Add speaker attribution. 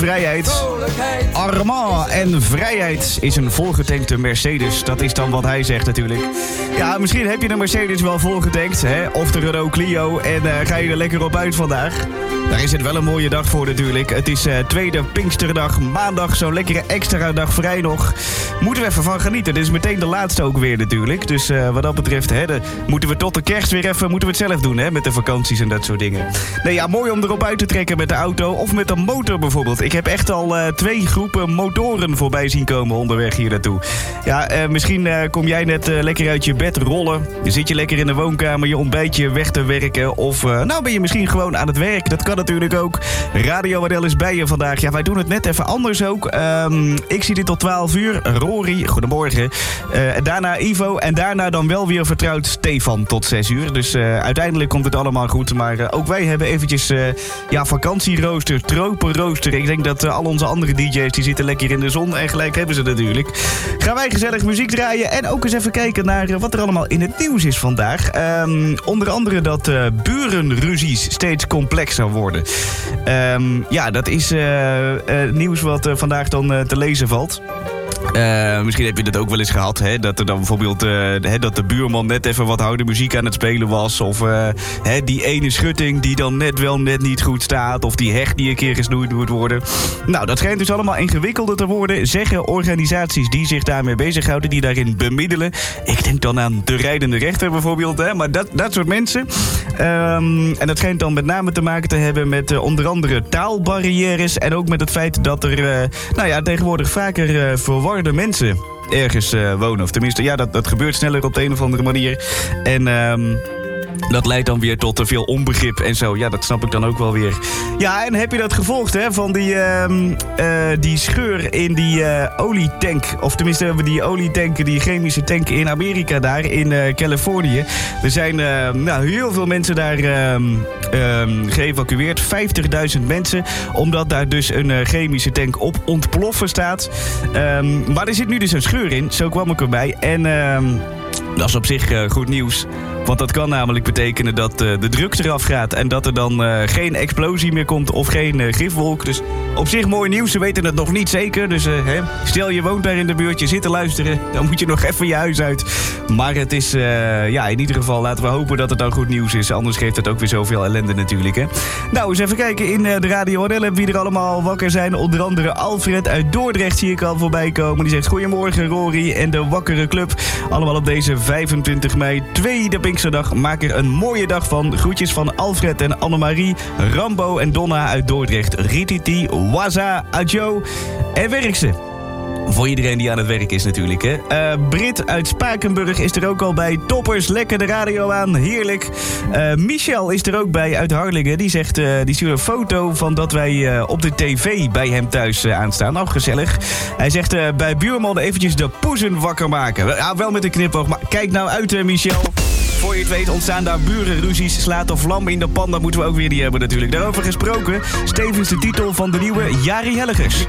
Speaker 1: Vrijheid. Armand en vrijheid is een volgetankte Mercedes. Dat is dan wat hij zegt natuurlijk. Ja, misschien heb je de Mercedes wel volgetankt, hè? Of de Renault Clio. En ga je er lekker op uit vandaag. Daar is het wel een mooie dag voor natuurlijk. Het is tweede Pinksterdag, maandag, zo'n lekkere extra dag vrij nog. Moeten we even van genieten. Dit is meteen de laatste ook weer natuurlijk. Dus wat dat betreft, hè, moeten we tot de kerst weer even moeten we het zelf doen, hè? Met de vakanties en dat soort dingen. Nee, ja, mooi om erop uit te trekken met de auto of met de motor bijvoorbeeld. Ik heb echt al 2 groepen motoren voorbij zien komen onderweg hier naartoe. Ja, misschien kom jij net lekker uit je bed rollen. Dan zit je lekker in de woonkamer je ontbijtje weg te werken. Of nou ben je misschien gewoon aan het werk. Dat kan natuurlijk ook. Radio Adel is bij je vandaag. Ja, wij doen het net even anders ook. Ik zie dit tot 12 uur. Rory, goedemorgen. Daarna Ivo en daarna dan wel weer vertrouwd Stefan tot 6 uur. Dus uiteindelijk komt het allemaal goed. Maar ook wij hebben eventjes vakantierooster, tropenrooster. Ik denk dat al onze andere DJ's die zitten lekker in de zon. En gelijk hebben ze natuurlijk. Gaan wij gezellig muziek draaien. En ook eens even kijken naar wat er allemaal in het nieuws is vandaag. Onder andere dat burenruzies steeds complexer worden. Ja, dat is nieuws wat vandaag dan te lezen valt. Misschien heb je dat ook wel eens gehad, hè? Dat er dan bijvoorbeeld dat de buurman net even wat harde muziek aan het spelen was. Of die ene schutting die dan net niet goed staat. Of die heg die een keer gesnoeid moet worden. Nou, dat schijnt dus allemaal ingewikkelder te worden, zeggen organisaties die zich daarmee bezighouden, die daarin bemiddelen. Ik denk dan aan de rijdende rechter bijvoorbeeld, hè? Maar dat soort mensen. En dat schijnt dan met name te maken te hebben met onder andere taalbarrières. En ook met het feit dat er tegenwoordig vaker verwarde mensen ergens wonen. Of tenminste, ja, dat gebeurt sneller op de een of andere manier. En dat leidt dan weer tot te veel onbegrip en zo. Ja, dat snap ik dan ook wel weer. Ja, en heb je dat gevolgd, hè? Van die scheur in die olietank. Of tenminste, die olietank, die chemische tank in Amerika daar, in Californië. Er zijn heel veel mensen daar geëvacueerd. 50.000 mensen. Omdat daar dus een chemische tank op ontploffen staat. Maar er zit nu dus een scheur in. Zo kwam ik erbij. En dat is op zich goed nieuws. Want dat kan namelijk betekenen dat de druk eraf gaat. En dat er dan geen explosie meer komt of geen gifwolk. Dus op zich mooi nieuws. Ze weten het nog niet zeker. Dus stel je woont daar in de buurt, je zit te luisteren. Dan moet je nog even je huis uit. Maar het is, in ieder geval laten we hopen dat het dan goed nieuws is. Anders geeft het ook weer zoveel ellende natuurlijk, hè. Nou, eens even kijken in de Radio Adel wie er allemaal wakker zijn. Onder andere Alfred uit Dordrecht zie ik al voorbij komen. Die zegt goedemorgen Rory en de Wakkere Club. Allemaal op deze 25 mei, tweede Pinksterdag. Maak er een mooie dag van. Groetjes van Alfred en Annemarie, Rambo en Donna uit Dordrecht. Rititi, Waza, Adjo en Werkse. Voor iedereen die aan het werk is natuurlijk, hè. Brit uit Spakenburg is er ook al bij. Toppers, lekker de radio aan, heerlijk. Michel is er ook bij uit Harlingen. Die zegt, die stuurt een foto van dat wij op de tv bij hem thuis aanstaan. Nou, gezellig. Hij zegt, bij buurman eventjes de poezen wakker maken. Ja, wel met een knipoog, maar kijk nou uit, Michel. Voor je het weet ontstaan daar burenruzies, slaat de vlam in de pan. Dat moeten we ook weer niet hebben natuurlijk. Daarover gesproken, Stevens de titel van de nieuwe Jari Hellegers.